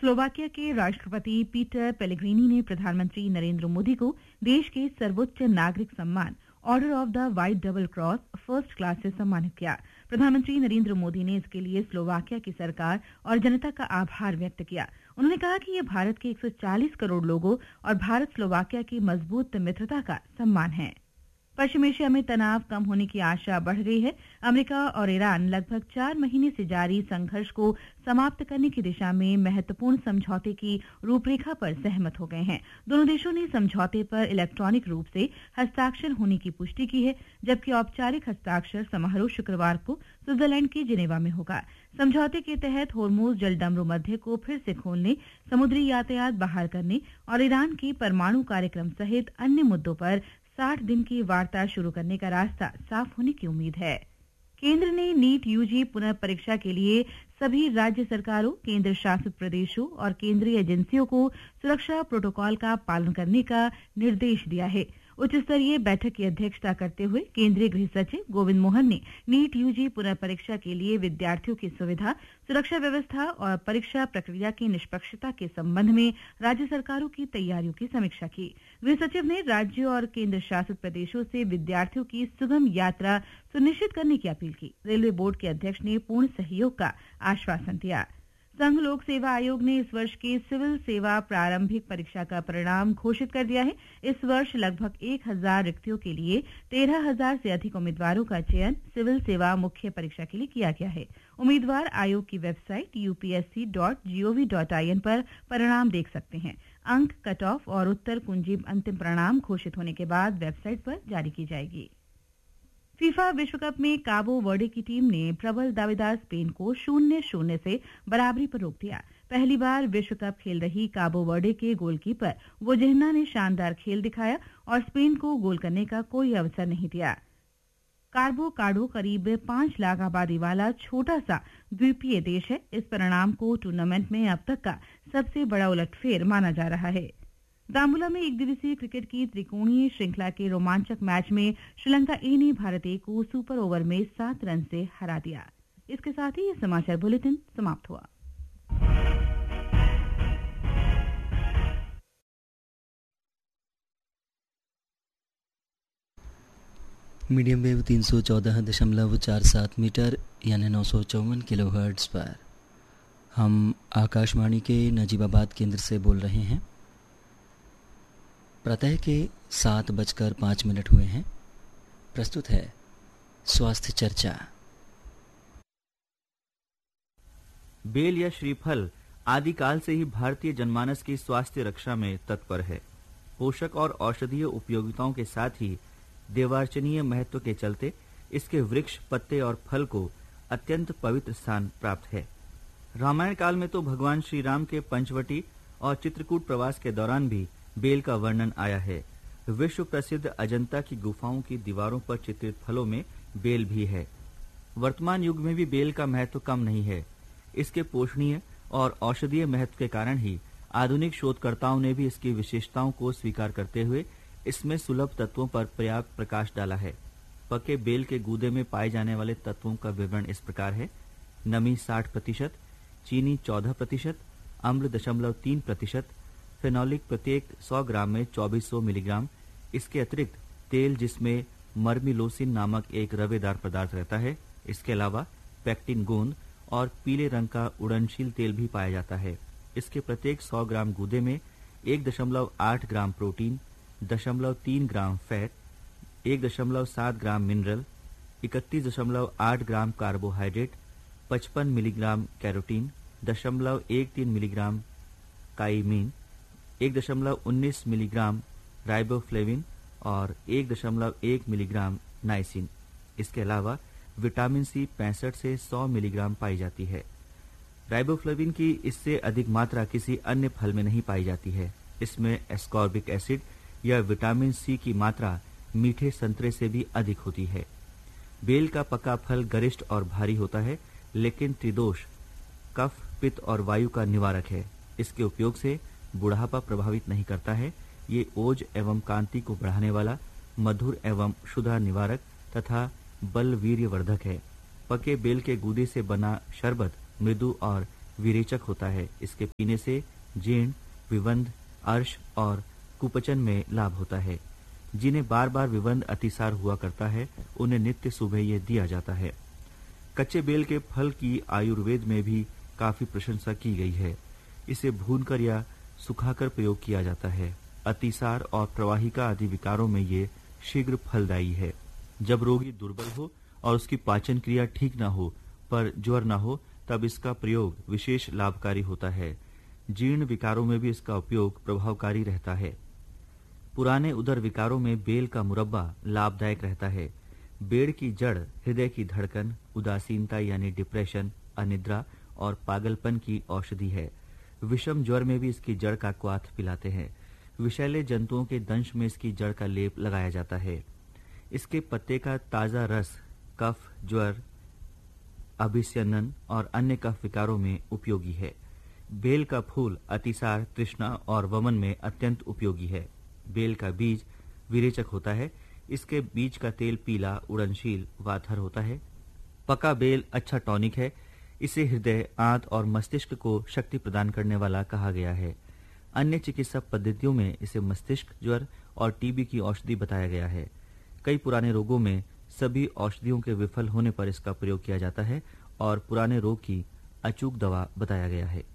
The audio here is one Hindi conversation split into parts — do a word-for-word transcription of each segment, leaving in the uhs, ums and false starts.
स्लोवाकिया के राष्ट्रपति पीटर पेलेग्रिनी ने प्रधानमंत्री नरेंद्र मोदी को देश के सर्वोच्च नागरिक सम्मान order of the white double cross first class से सम्मानित किया। प्रधानमंत्री नरेंद्र मोदी ने इसके लिए स्लोवाकिया की सरकार और जनता का आभार व्यक्त किया। उन्होंने कहा कि यह भारत के एक सौ चालीस करोड़ लोगों और भारत स्लोवाकिया की मजबूत मित्रता का सम्मान है। पश्चिम एशिया में तनाव कम होने की आशा बढ़ रही है। अमेरिका और ईरान लगभग चार महीने से जारी संघर्ष को समाप्त करने की दिशा में महत्वपूर्ण समझौते की रूपरेखा पर सहमत हो गए हैं। दोनों देशों ने समझौते पर इलेक्ट्रॉनिक रूप से हस्ताक्षर होने की पुष्टि की है, जबकि औपचारिक हस्ताक्षर समारोह शुक्रवार को स्विट्जरलैंड के जिनेवा में होगा। समझौते के तहत होर्मुज जलडमरू मध्य को फिर से खोलने, समुद्री यातायात बहाल करने और ईरान के परमाणु कार्यक्रम सहित अन्य मुद्दों पर साठ दिन की वार्ता शुरू करने का रास्ता साफ होने की उम्मीद है। केंद्र ने नीट यूजी पुनर्परीक्षा के लिए सभी राज्य सरकारों, केंद्र शासित प्रदेशों और केंद्रीय एजेंसियों को सुरक्षा प्रोटोकॉल का पालन करने का निर्देश दिया है। उच्च स्तरीय बैठक की अध्यक्षता करते हुए केंद्रीय गृह सचिव गोविंद मोहन ने नीट यूजी पुनर्परीक्षा के लिए विद्यार्थियों की सुविधा, सुरक्षा व्यवस्था और परीक्षा प्रक्रिया की निष्पक्षता के संबंध में राज्य सरकारों की तैयारियों की समीक्षा की। गृह सचिव ने राज्यों और केंद्र शासित प्रदेशों से विद्यार्थियों की सुगम यात्रा सुनिश्चित करने की अपील की। रेलवे बोर्ड के अध्यक्ष ने पूर्ण सहयोग का आश्वासन दिया। संघ लोक सेवा आयोग ने इस वर्ष की सिविल सेवा प्रारंभिक परीक्षा का परिणाम घोषित कर दिया है। इस वर्ष लगभग एक हजार रिक्तियों के लिए तेरह हजार से अधिक उम्मीदवारों का चयन सिविल सेवा मुख्य परीक्षा के लिए किया गया है। उम्मीदवार आयोग की website U P S C dot G O V dot I N पर परिणाम देख सकते हैं। अंक, कट ऑफ और उत्तर कुंजी अंतिम परिणाम घोषित होने के बाद वेबसाइट पर जारी की जाएगी। फीफा विश्व कप में काबो वर्डे की टीम ने प्रबल दावेदार स्पेन को शून्य शून्य से बराबरी पर रोक दिया। पहली बार विश्व कप खेल रही काबो वर्डे के गोलकीपर वोजेहना ने शानदार खेल दिखाया और स्पेन को गोल करने का कोई अवसर नहीं दिया। कार्बो काडो करीब पांच लाख आबादी वाला छोटा सा द्वीपीय देश है। इस परिणाम को टूर्नामेंट में अब तक का सबसे बड़ा उलटफेर माना जा रहा है। दाम्बुला में एक दिवसीय क्रिकेट की त्रिकोणीय श्रृंखला के रोमांचक मैच में श्रीलंका ए ने भारत ए को सुपर ओवर में सात रन से हरा दिया। इसके साथ ही ये समाचार बुलेटिन समाप्त हुआ। मीडियम वेव तीन सौ चौदह दशमलव चार सात मीटर यानी नौ सौ चौवन किलो हर्ट्ज पर हम आकाशवाणी के नजीबाबाद केंद्र से बोल रहे हैं। प्रातः के सात बजकर पाँच मिनट हुए हैं। प्रस्तुत है स्वास्थ्य चर्चा। बेल या श्रीफल आदिकाल से ही भारतीय जनमानस की स्वास्थ्य रक्षा में तत्पर है। पोषक और औषधीय उपयोगिताओं के साथ ही देवार्चनीय महत्व के चलते इसके वृक्ष, पत्ते और फल को अत्यंत पवित्र स्थान प्राप्त है। रामायण काल में तो भगवान श्री राम के पंचवटी और चित्रकूट प्रवास के दौरान भी बेल का वर्णन आया है। विश्व प्रसिद्ध अजंता की गुफाओं की दीवारों पर चित्रित फलों में बेल भी है। वर्तमान युग में भी बेल का महत्व कम नहीं है। इसके पोषणीय और औषधीय महत्व के कारण ही आधुनिक शोधकर्ताओं ने भी इसकी विशेषताओं को स्वीकार करते हुए इसमें सुलभ तत्वों पर पर्याप्त प्रकाश डाला है। पके बेल के गूदे में पाए जाने वाले तत्वों का विवरण इस प्रकार है। नमी साठ प्रतिशत, चीनी चौदह प्रतिशत, अम्ल दशमलव तीन प्रतिशत, फेनोलिक प्रत्येक सौ ग्राम में चौबीस सौ मिलीग्राम। इसके अतिरिक्त तेल जिसमें मर्मिलोसिन नामक एक रवेदार पदार्थ रहता है। इसके अलावा पैक्टिन गोंद और पीले रंग का उड़नशील तेल भी पाया जाता है। इसके प्रत्येक सौ ग्राम गूदे में एक दशमलव आठ ग्राम प्रोटीन, दशमलव तीन ग्राम फैट, एक दशमलव सात ग्राम मिनरल, इकतीस दशमलव आठ ग्राम कार्बोहाइड्रेट, पचपन मिलीग्राम कैरोटीन, दशमलव एक तीन मिलीग्राम काइमीन, एक दशमलव उन्नीस मिलीग्राम राइबोफ्लेविन और एक दशमलव एक मिलीग्राम नाइसिन। इसके अलावा विटामिन सी पैंसठ से सौ मिलीग्राम पाई जाती है। राइबोफ्लेविन की इससे अधिक मात्रा किसी अन्य फल में नहीं पाई जाती है। इसमें एस्कॉर्बिक एसिड या विटामिन सी की मात्रा मीठे संतरे से भी अधिक होती है। बेल का पका फल गरिष्ठ और भारी होता है, लेकिन त्रिदोष, कफ, पित्त और वायु का निवारक है। इसके उपयोग से बुढ़ापा प्रभावित नहीं करता है। ये ओज एवं कांति को बढ़ाने वाला, मधुर एवं क्षुधा निवारक तथा बल वीर्यवर्धक है। पके बेल के गूदे से बना शरबत मृदु और विरेचक होता है। इसके पीने से जीर्ण, विवंध, अर्श और कुपचन में लाभ होता है। जिन्हें बार बार विवंध अतिसार हुआ करता है उन्हें नित्य सुबह यह दिया जाता है। कच्चे बेल के फल की आयुर्वेद में भी काफी प्रशंसा की गई है। इसे भूनकर या सुखाकर प्रयोग किया जाता है। अतिसार और प्रवाहिका आदि विकारों में ये शीघ्र फलदायी है। जब रोगी दुर्बल हो और उसकी पाचन क्रिया ठीक न हो पर ज्वर न हो तब इसका प्रयोग विशेष लाभकारी होता है। जीर्ण विकारों में भी इसका उपयोग प्रभावकारी रहता है। पुराने उदर विकारों में बेल का मुरब्बा लाभदायक रहता है। बेल की जड़ हृदय की धड़कन, उदासीनता यानी डिप्रेशन, अनिद्रा और पागलपन की औषधि है। विषम ज्वर में भी इसकी जड़ का क्वाथ पिलाते हैं। विषैले जंतुओं के दंश में इसकी जड़ का लेप लगाया जाता है। इसके पत्ते का ताजा रस कफ, ज्वर, अभिस्यनन और अन्य कफ विकारों में उपयोगी है। बेल का फूल अतिसार, तृष्णा और वमन में अत्यंत उपयोगी है। बेल का बीज विरेचक होता है। इसके बीज का तेल पीला, उड़नशील, वाथर होता है। पका बेल अच्छा टॉनिक है। इसे हृदय, आंत और मस्तिष्क को शक्ति प्रदान करने वाला कहा गया है। अन्य चिकित्सा पद्धतियों में इसे मस्तिष्क ज्वर और टीबी की औषधि बताया गया है। कई पुराने रोगों में सभी औषधियों के विफल होने पर इसका प्रयोग किया जाता है और पुराने रोग की अचूक दवा बताया गया है।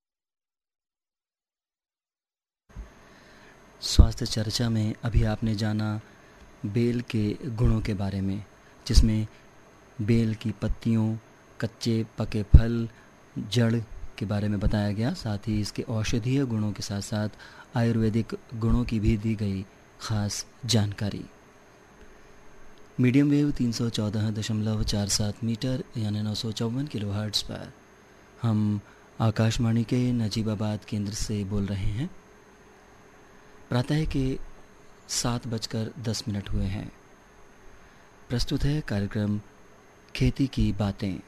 स्वास्थ्य चर्चा में अभी आपने जाना बेल के गुणों के बारे में, जिसमें बेल की पत्तियों, कच्चे पके फल, जड़ के बारे में बताया गया। साथ ही इसके औषधीय गुणों के साथ साथ आयुर्वेदिक गुणों की भी दी गई खास जानकारी। मीडियम वेव तीन सौ चौदह दशमलव चार सात मीटर यानी नौ सौ चौवन किलो हर्ट्ज़ पर हम आकाशवाणी के नजीबाबाद केंद्र से बोल रहे हैं। प्रातः के सात बजकर दस मिनट हुए हैं। प्रस्तुत है कार्यक्रम खेती की बातें।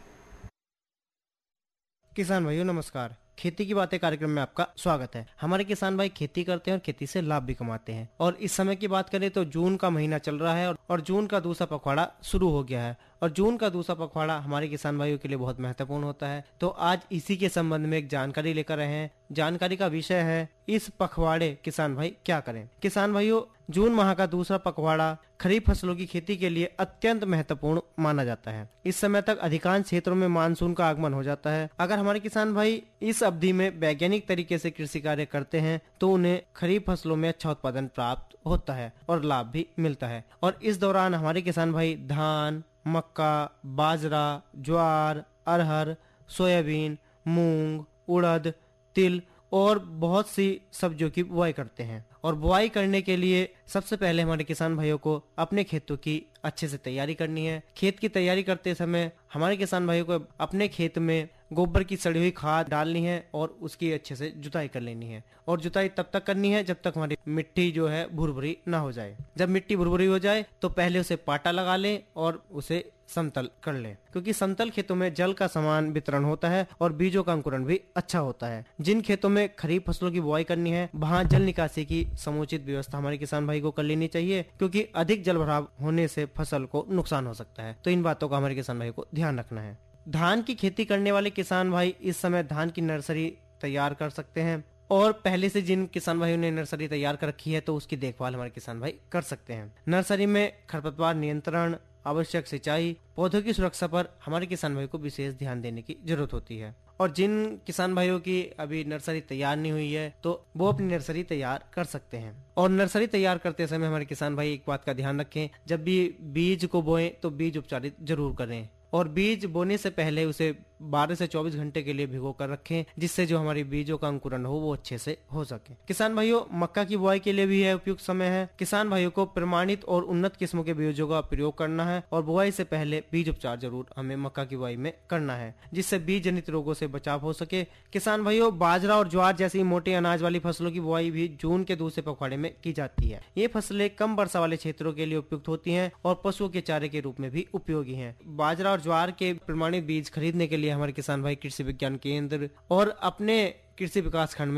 किसान भाइयों नमस्कार। खेती की बातें कार्यक्रम में आपका स्वागत है। हमारे किसान भाई खेती करते हैं और खेती से लाभ भी कमाते हैं। और इस समय की बात करें तो जून का महीना चल रहा है और जून का दूसरा पखवाड़ा शुरू हो गया है। और जून का दूसरा पखवाड़ा हमारे किसान भाइयों के लिए बहुत महत्वपूर्ण होता है। तो आज इसी के संबंध में एक जानकारी लेकर आए हैं। जानकारी का विषय है इस पखवाड़े किसान भाई क्या करें। किसान भाइयों, जून माह का दूसरा पखवाड़ा खरीफ फसलों की खेती के लिए अत्यंत महत्वपूर्ण माना जाता है। इस समय तक अधिकांश क्षेत्रों में मानसून का आगमन हो जाता है। अगर हमारे किसान भाई इस अवधि में वैज्ञानिक तरीके से कृषि कार्य करते हैं तो उन्हें खरीफ फसलों में अच्छा उत्पादन प्राप्त होता है और लाभ भी मिलता है। और इस दौरान हमारे किसान भाई धान, मक्का, बाजरा, ज्वार, अरहर, सोयाबीन, मूंग, उड़द, तिल और बहुत सी सब्जियों की बुआई करते हैं। और बुआई करने के लिए सबसे पहले हमारे किसान भाइयों को अपने खेतों की अच्छे से तैयारी करनी है। खेत की तैयारी करते समय हमारे किसान भाइयों को अपने खेत में गोबर की सड़ी हुई खाद डालनी है और उसकी अच्छे से जुताई कर लेनी है। और जुताई तब तक करनी है जब तक हमारी मिट्टी जो है भुरभुरी ना हो जाए। जब मिट्टी भुरभुरी हो जाए तो पहले उसे पाटा लगा लें और उसे समतल कर लें, क्योंकि समतल खेतों में जल का समान वितरण होता है और बीजों का अंकुरण भी अच्छा होता है। जिन खेतों में खरीफ फसलों की बुआई करनी है वहाँ जल निकासी की समुचित व्यवस्था हमारे किसान भाई को कर लेनी चाहिए, क्योंकि अधिक जल भराव होने से फसल को नुकसान हो सकता है। तो इन बातों का हमारे किसान भाई को ध्यान रखना है। धान की खेती करने वाले किसान भाई इस समय धान की नर्सरी तैयार कर सकते हैं। और पहले से जिन किसान भाइयों ने नर्सरी तैयार कर रखी है तो उसकी देखभाल हमारे किसान भाई कर सकते हैं। नर्सरी में खरपतवार नियंत्रण, आवश्यक सिंचाई, पौधों की सुरक्षा पर हमारे किसान भाई को विशेष ध्यान देने की जरूरत होती है। और जिन किसान भाइयों की अभी नर्सरी तैयार नहीं हुई है तो वो अपनी नर्सरी तैयार कर सकते हैं। और नर्सरी तैयार करते समय हमारे किसान भाई एक बात का ध्यान रखें, जब भी बीज को बोएं तो बीज उपचारित जरूर करें। और बीज बोने से पहले उसे बारह से चौबीस घंटे के लिए भिगो कर रखें, जिससे जो हमारी बीजों का अंकुरण हो वो अच्छे से हो सके। किसान भाइयों, मक्का की बुआई के लिए भी यह उपयुक्त समय है। किसान भाइयों को प्रमाणित और उन्नत किस्मों के बीजों का प्रयोग करना है और बुआई से पहले बीज उपचार जरूर हमें मक्का की बुआई में करना है, जिससे बीज जनित रोगों से बचाव हो सके। किसान भाइयों, बाजरा और ज्वार जैसी मोटे अनाज वाली फसलों की बुआई भी जून के दूसरे पखवाड़े में की जाती है। ये फसलें कम वर्षा वाले क्षेत्रों के लिए उपयुक्त होती हैं और पशुओं के चारे के रूप में भी उपयोगी हैं। बाजरा और ज्वार के प्रमाणित बीज खरीदने के लिए हमारे किसान भाई कृषि विज्ञान केंद्र और अपने कृषि विकास खंड में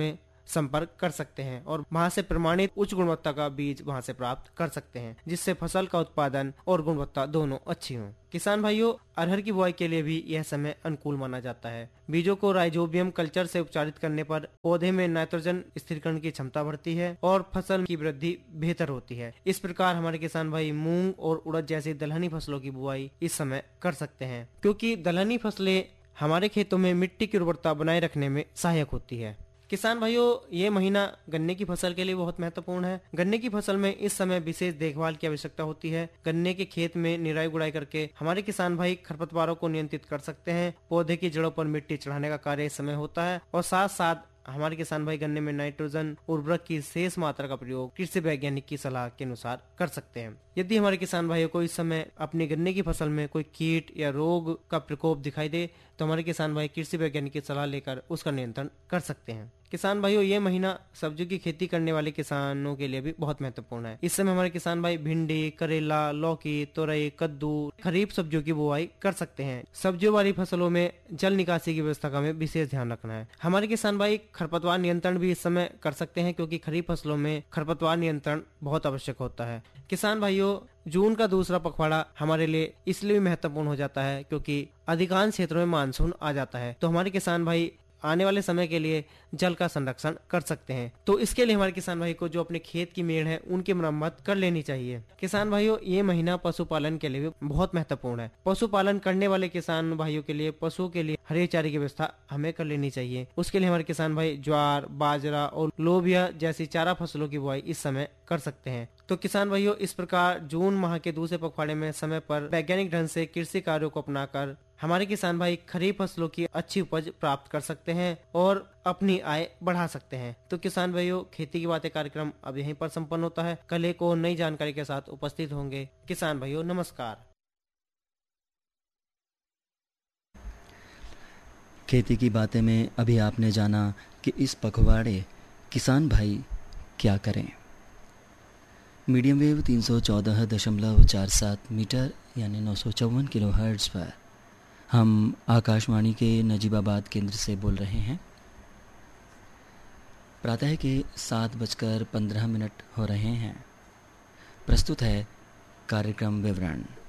संपर्क कर सकते हैं और वहाँ से प्रमाणित उच्च गुणवत्ता का बीज वहाँ से प्राप्त कर सकते हैं, जिससे फसल का उत्पादन और गुणवत्ता दोनों अच्छी हो। किसान भाइयों, अरहर की बुआई के लिए भी यह समय अनुकूल माना जाता है। बीजों को राइजोबियम कल्चर से उपचारित करने पर पौधे में नाइट्रोजन स्थिरीकरण की क्षमता बढ़ती है और फसल की वृद्धि बेहतर होती है। इस प्रकार हमारे किसान भाई मूंग और उड़द जैसी दलहनी फसलों की बुआई इस समय कर सकते हैं, क्योंकि दलहनी फसलें हमारे खेतों में मिट्टी की उर्वरता बनाए रखने में सहायक होती है। किसान भाइयों, ये महीना गन्ने की फसल के लिए बहुत महत्वपूर्ण है। गन्ने की फसल में इस समय विशेष देखभाल की आवश्यकता होती है। गन्ने के खेत में निराई गुड़ाई करके हमारे किसान भाई खरपतवारों को नियंत्रित कर सकते हैं। पौधे की जड़ों पर मिट्टी चढ़ाने का कार्य इस समय होता है और साथ साथ हमारे किसान भाई गन्ने में नाइट्रोजन उर्वरक की शेष मात्रा का प्रयोग कृषि वैज्ञानिक की सलाह के अनुसार कर सकते हैं। यदि हमारे किसान भाइयों को इस समय अपनी गन्ने की फसल में कोई कीट या रोग का प्रकोप दिखाई दे तो हमारे किसान भाई कृषि वैज्ञानिक की सलाह लेकर उसका नियंत्रण कर सकते हैं। किसान भाइयों, ये महीना सब्जियों की खेती करने वाले किसानों के लिए भी बहुत महत्वपूर्ण है। इस समय हमारे किसान भाई भिंडी, करेला, लौकी, तोरई, कद्दू, खरीफ सब्जियों की बुआई कर सकते हैं। सब्जियों वाली फसलों में जल निकासी की व्यवस्था का हमें विशेष ध्यान रखना है। हमारे किसान भाई खरपतवार नियंत्रण भी इस समय कर सकते हैं, क्योंकि खरीफ फसलों में खरपतवार नियंत्रण बहुत आवश्यक होता है। किसान भाइयों, जून का दूसरा पखवाड़ा हमारे लिए इसलिए भी महत्वपूर्ण हो जाता है क्योंकि अधिकांश क्षेत्रों में मानसून आ जाता है, तो हमारे किसान भाई आने वाले समय के लिए जल का संरक्षण कर सकते हैं। तो इसके लिए हमारे किसान भाई को जो अपने खेत की मेड़ है उनकी मरम्मत कर लेनी चाहिए। किसान भाइयों, ये महीना पशुपालन के लिए भी बहुत महत्वपूर्ण है। पशुपालन करने वाले किसान भाइयों के लिए पशुओं के लिए हरे चारे की व्यवस्था हमें कर लेनी चाहिए। उसके लिए हमारे किसान भाई ज्वार, बाजरा और लोबिया जैसी चारा फसलों की बुआई इस समय कर सकते हैं। तो किसान भाइयों, इस प्रकार जून माह के दूसरे पखवाड़े में समय पर वैज्ञानिक ढंग से कृषि कार्यों को अपनाकर हमारे किसान भाई खरीफ फसलों की अच्छी उपज प्राप्त कर सकते हैं और अपनी आय बढ़ा सकते हैं। तो किसान भाइयों, खेती की बातें कार्यक्रम अब यहीं पर संपन्न होता है। कल एक और नई जानकारी के साथ उपस्थित होंगे। किसान भाइयों, नमस्कार। खेती की बातें में अभी आपने जाना कि इस पखवाड़े किसान भाई क्या करें। मीडियम वेव तीन सौ चौदह दशमलव चार सात मीटर यानी नौ सौ चौवन किलो हर्ट्ज पर हम आकाशवाणी के नजीबाबाद केंद्र से बोल रहे हैं। प्रातः के सात बजकर पंद्रह मिनट हो रहे हैं। प्रस्तुत है कार्यक्रम विवरण।